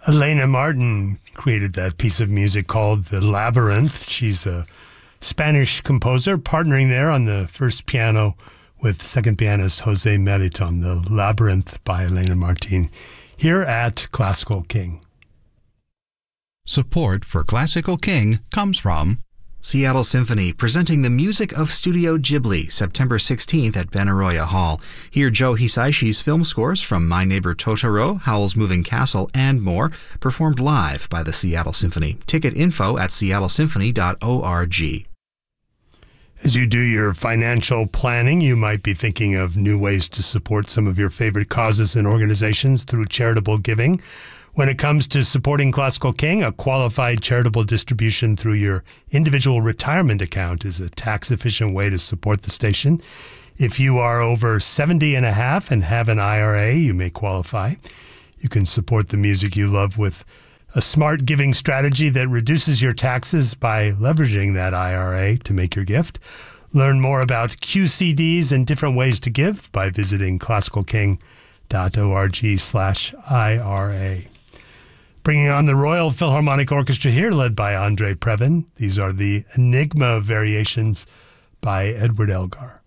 Elena Martin created that piece of music called The Labyrinth. She's a Spanish composer, partnering there on the first piano with second pianist Jose Meriton. The Labyrinth by Elena Martin, here at Classical King. Support for Classical King comes from Seattle Symphony, presenting the music of Studio Ghibli, September 16th at Benaroya Hall. Hear Joe Hisaishi's film scores from My Neighbor Totoro, Howl's Moving Castle, and more, performed live by the Seattle Symphony. Ticket info at seattlesymphony.org. As you do your financial planning, you might be thinking of new ways to support some of your favorite causes and organizations through charitable giving. When it comes to supporting Classical King, a qualified charitable distribution through your individual retirement account is a tax-efficient way to support the station. If you are over 70 and a half and have an IRA, you may qualify. You can support the music you love with a smart giving strategy that reduces your taxes by leveraging that IRA to make your gift. Learn more about QCDs and different ways to give by visiting classicalking.org/IRA. Bringing on the Royal Philharmonic Orchestra here, led by Andre Previn. These are the Enigma Variations by Edward Elgar.